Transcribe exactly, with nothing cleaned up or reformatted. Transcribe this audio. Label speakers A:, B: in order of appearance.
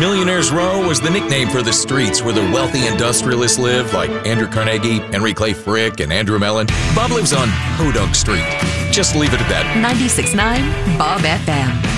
A: Millionaires Row was the nickname for the streets where the wealthy industrialists live, like Andrew Carnegie, Henry Clay Frick, and Andrew Mellon. Bob lives on Podunk Street. Just leave it at that.
B: ninety-six point nine Bob F M.